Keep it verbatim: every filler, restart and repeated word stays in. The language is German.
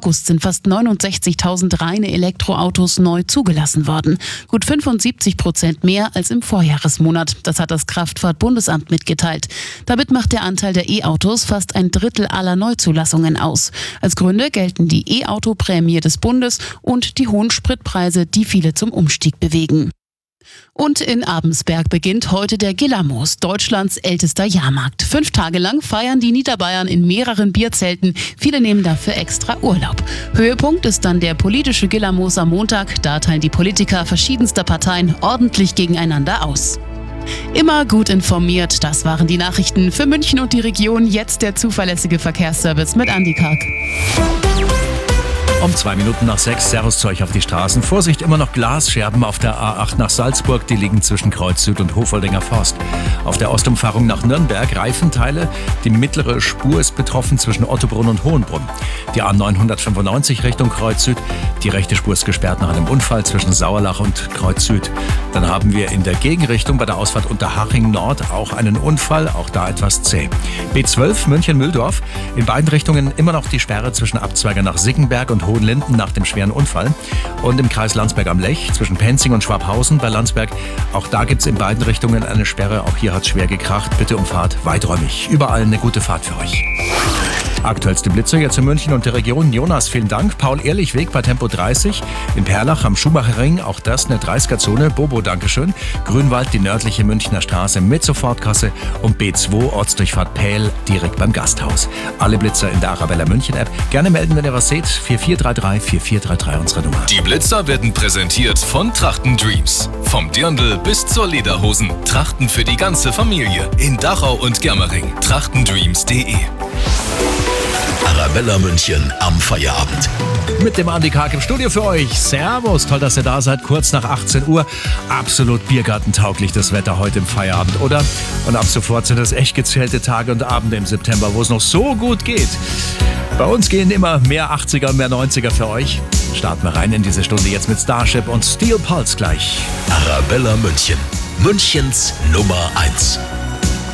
August sind fast neunundsechzigtausend reine Elektroautos neu zugelassen worden. Gut fünfundsiebzig Prozent mehr als im Vorjahresmonat. Das hat das Kraftfahrtbundesamt mitgeteilt. Damit macht der Anteil der E-Autos fast ein Drittel aller Neuzulassungen aus. Als Gründe gelten die E-Auto-Prämie des Bundes und die hohen Spritpreise, die viele zum Umstieg bewegen. Und in Abensberg beginnt heute der Gillermoos, Deutschlands ältester Jahrmarkt. Fünf Tage lang feiern die Niederbayern in mehreren Bierzelten. Viele nehmen dafür extra Urlaub. Höhepunkt ist dann der politische Gillermoos am Montag. Da teilen die Politiker verschiedenster Parteien ordentlich gegeneinander aus. Immer gut informiert, das waren die Nachrichten für München und die Region. Jetzt der zuverlässige Verkehrsservice mit Andi Karg. Um zwei Minuten nach sechs, Servus zu euch auf die Straßen. Vorsicht, immer noch Glasscherben auf der A acht nach Salzburg, die liegen zwischen Kreuz Süd und Hofoldinger Forst. Auf der Ostumfahrung nach Nürnberg Reifenteile, die mittlere Spur ist betroffen zwischen Ottobrunn und Hohenbrunn. Die A neunhundertfünfundneunzig Richtung Kreuz Süd, die rechte Spur ist gesperrt nach einem Unfall zwischen Sauerlach und Kreuz Süd. Dann haben wir in der Gegenrichtung bei der Ausfahrt Unterhaching Nord auch einen Unfall, auch da etwas zäh. B zwölf München-Mühldorf, in beiden Richtungen immer noch die Sperre zwischen Abzweiger nach Sickenberg und Hohenlinden nach dem schweren Unfall. Und im Kreis Landsberg am Lech zwischen Penzing und Schwabhausen bei Landsberg, auch da gibt es in beiden Richtungen eine Sperre. Auch hier hat es schwer gekracht. Bitte umfahrt weiträumig. Überall eine gute Fahrt für euch. Aktuellste Blitze jetzt in München und der Region. Jonas, vielen Dank. Paul-Ehrlich-Weg bei Tempo dreißig. In Perlach am Schumacherring, auch das eine dreißiger-Zone. Bobo, Dankeschön. Grünwald, die nördliche Münchner Straße mit Sofortkasse. Und B zwei, Ortsdurchfahrt Pähl, direkt beim Gasthaus. Alle Blitzer in der Arabella München-App. Gerne melden, wenn ihr was seht. vier vier drei drei, vier vier drei drei unsere Nummer. Die Blitzer werden präsentiert von Trachten Dreams. Vom Dirndl bis zur Lederhosen. Trachten für die ganze Familie. In Dachau und Germering. trachtendreams punkt de. Arabella München am Feierabend. Mit dem Andi Karg im Studio für euch. Servus, toll, dass ihr da seid. Kurz nach achtzehn Uhr. Absolut biergartentauglich das Wetter heute im Feierabend, oder? Und ab sofort sind es echt gezählte Tage und Abende im September, wo es noch so gut geht. Bei uns gehen immer mehr achtziger und mehr neunziger für euch. Starten wir rein in diese Stunde jetzt mit Starship und Steel Pulse gleich. Arabella München. Münchens Nummer eins.